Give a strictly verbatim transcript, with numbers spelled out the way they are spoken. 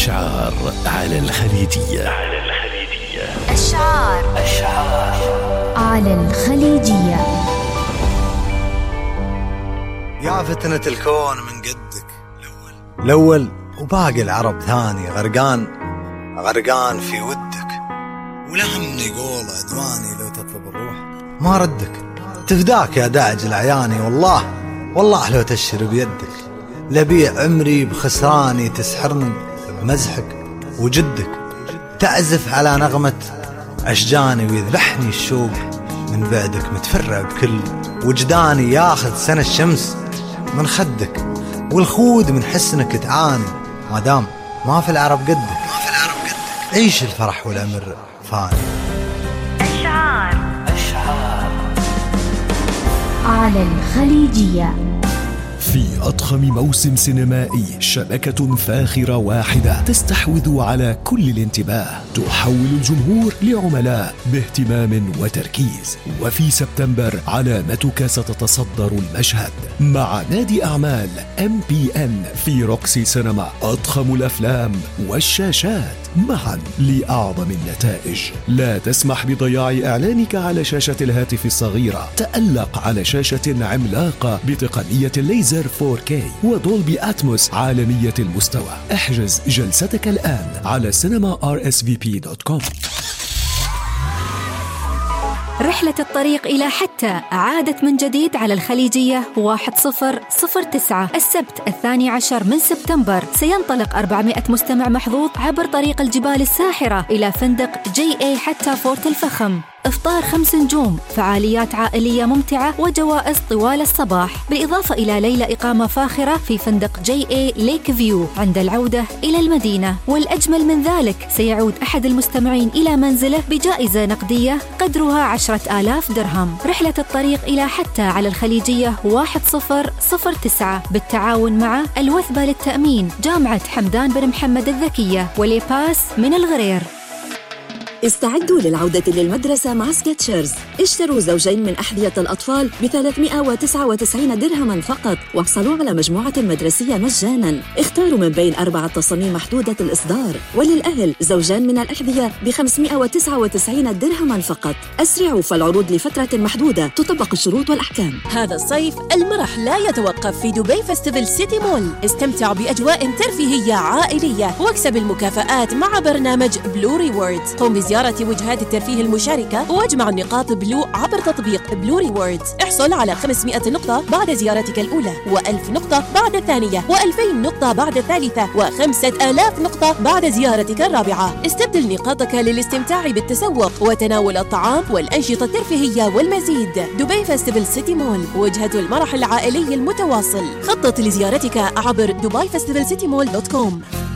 أشعار على الخليجية. على الخليجية. أشعار أشعار على الخليجية. يا فتنة الكون من قدك الأول الأول وباقي العرب ثاني، غرقان غرقان في ودك، ولهم يقول عدواني لو تطلب الروح ما ردك. تفداك يا داعج العياني، والله والله لو تشر بيدك، لبيع عمري بخسراني تسحرني بمزحك وجدك. تعزف على نغمة أشجاني ويذبحني الشوق من بعدك، متفرع بكل وجداني، ياخذ سنة الشمس من خدك، والخود من حسنك تعاني، ما دام ما في العرب قدك ما في العرب قدك عيش الفرح والأمر فاني. أشعار أشعار على الخليجية. في أضخم موسم سينمائي، شبكة فاخرة واحدة تستحوذ على كل الانتباه، تحول الجمهور لعملاء باهتمام وتركيز. وفي سبتمبر علامتك ستتصدر المشهد مع نادي أعمال إم بي إن في روكسي سينما، أضخم الأفلام والشاشات معا لأعظم النتائج. لا تسمح بضياع إعلانك على شاشة الهاتف الصغيرة، تألق على شاشة عملاقة بتقنية الليزر فور كي ودولبي أتموس عالمية المستوى. احجز جلستك الآن على سينما آر إس في بي دوت كوم. رحلة الطريق إلى حتى عادت من جديد على الخليجية واحد صفر صفر تسعة. السبت الثاني عشر من سبتمبر سينطلق أربعمائة مستمع محظوظ عبر طريق الجبال الساحرة إلى فندق جي اي حتى فورت الفخم. إفطار خمس نجوم، فعاليات عائلية ممتعة وجوائز طوال الصباح، بالإضافة إلى ليلة إقامة فاخرة في فندق جي اي ليك فيو عند العودة إلى المدينة. والأجمل من ذلك، سيعود أحد المستمعين إلى منزله بجائزة نقدية قدرها عشرة آلاف درهم. رحلة الطريق إلى حتى على الخليجية واحد صفر صفر تسعة بالتعاون مع الوثبة للتأمين، جامعة حمدان بن محمد الذكية، وليباس من الغرير. استعدوا للعودة للمدرسة مع سكتشرز. اشتروا زوجين من أحذية الأطفال ب ثلاثمائة وتسعة وتسعين درهما فقط، واحصلوا على مجموعة مدرسية مجانا. اختاروا من بين أربعة تصاميم محدودة الإصدار. وللأهل زوجان من الأحذية ب خمسمائة وتسعة وتسعين درهما فقط. أسرعوا، فالعروض لفترة محدودة، تطبق الشروط والأحكام. هذا الصيف المرح لا يتوقف في دبي فستيفال سيتي مول. استمتع بأجواء ترفيهية عائلية واكسب المكافآت مع برنامج بلو ريوردز. قم زيارة وجهات الترفيه المشاركة واجمع النقاط بلو عبر تطبيق بلو ريوردز. احصل على خمسمائة نقطة بعد زيارتك الأولى، وألف نقطة بعد الثانية، وألفين نقطة بعد الثالثة، وخمسة آلاف نقطة بعد زيارتك الرابعة. استبدل نقاطك للاستمتاع بالتسوق وتناول الطعام والأنشطة الترفيهية والمزيد. دبي فستيفال سيتي مول، وجهة المرح العائلي المتواصل. خطط لزيارتك عبر دبي فستيفال سيتي مول دوت كوم.